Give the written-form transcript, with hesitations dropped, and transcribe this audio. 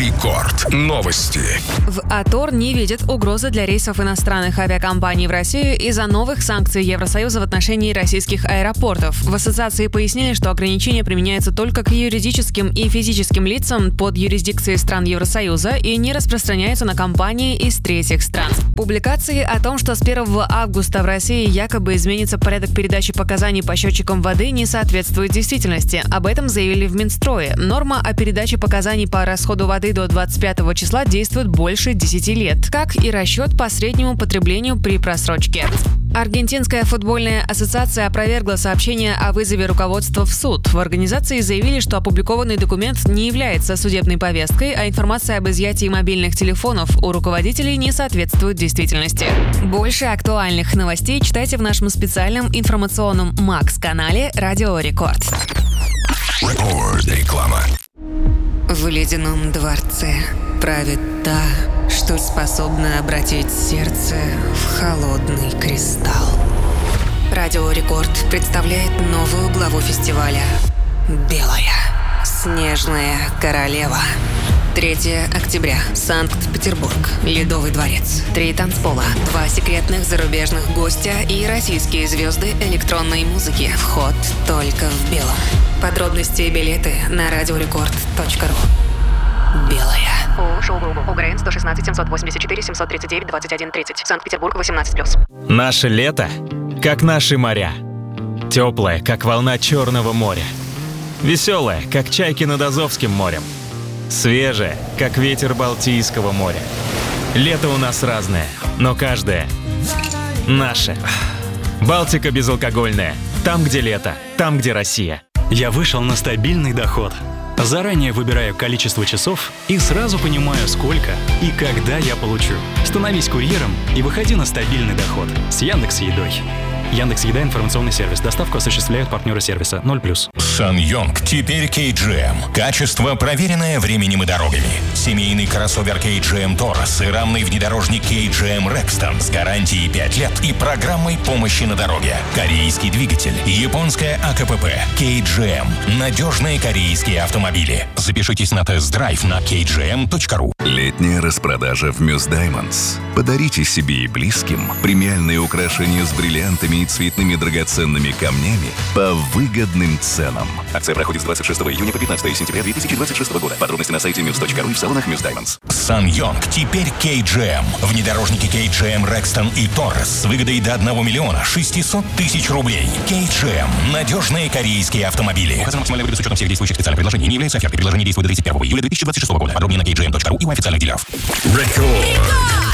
Рекорд. Новости. В АТОР не видят угрозы для рейсов иностранных авиакомпаний в Россию из-за новых санкций Евросоюза в отношении российских аэропортов. В ассоциации пояснили, что ограничения применяются только к юридическим и физическим лицам под юрисдикцией стран Евросоюза и не распространяются на компании из третьих стран. Публикации о том, что с 1 августа в России якобы изменится порядок передачи показаний по счетчикам воды, не соответствуют действительности. Об этом заявили в Минстрое. Норма о передаче показаний по расходу воды до 25 числа действует больше 10 лет, как и расчет по среднему потреблению при просрочке. Аргентинская футбольная ассоциация опровергла сообщение о вызове руководства в суд. В организации заявили, что опубликованный документ не является судебной повесткой, а информация об изъятии мобильных телефонов у руководителей не соответствует действительности. Больше актуальных новостей читайте в нашем специальном информационном Макс-канале «Радио Рекорд». Реклама. В ледяном дворце правит та, что способна обратить сердце в холодный кристалл. Радио Рекорд представляет новую главу фестиваля «Белая снежная королева». 3 октября. Санкт-Петербург. Ледовый дворец. 3 танцпола. 2 секретных зарубежных гостя и российские звезды электронной музыки. Вход только в белом. Подробности и билеты на radiorecord.ru. Белая. Шоу-группа. УГРН 116 784 739 21 30. Санкт-Петербург 18+. Наше лето, как наши моря. Теплое, как волна Черного моря. Веселое, как чайки над Азовским морем. Свежее, как ветер Балтийского моря. Лето у нас разное, но каждое наше. Балтика безалкогольная. Там, где лето, там, где Россия. Я вышел на стабильный доход. Заранее выбираю количество часов и сразу понимаю, сколько и когда я получу. Становись курьером и выходи на стабильный доход с Яндекс.Едой. Яндекс.Еда — информационный сервис. Доставку осуществляют партнеры сервиса 0+. SsangYong теперь KGM. Качество, проверенное временем и дорогами. Семейный кроссовер KGM Taurus и рамный внедорожник KGM Rexton с гарантией 5 лет и программой помощи на дороге. Корейский двигатель, японская АКПП. KGM. Надежные корейские автомобили. Запишитесь на тест-драйв на kgm.ru. Летняя распродажа в Muse Diamonds. Подарите себе и близким премиальные украшения с бриллиантами и цветными драгоценными камнями по выгодным ценам. Акция проходит с 26 июня по 15 сентября 2026 года. Подробности на сайте muse.ru и в салонах Muse Diamonds. SsangYong теперь KGM. Внедорожники KGM Rexton и Taurus с выгодой до 1 миллиона 600 тысяч рублей. KGM. Надежные корейские автомобили. Указано максимальная выгода с учетом всех действующих специальных предложений. Не является офертой. Предложение действует до 31 июля 2026 года. Подробнее на kgm.ru и у официальных дилеров. Рекорд.